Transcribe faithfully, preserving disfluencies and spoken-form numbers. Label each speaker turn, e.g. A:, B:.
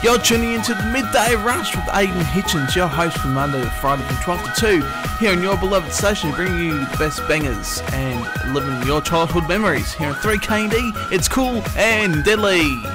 A: You're tuning into the Midday Rush with Aidan Hitchens, your host from Monday to Friday from twelve to two, here on your beloved station, bringing you the best bangers and living your childhood memories. Here on three K and D, it's cool and deadly.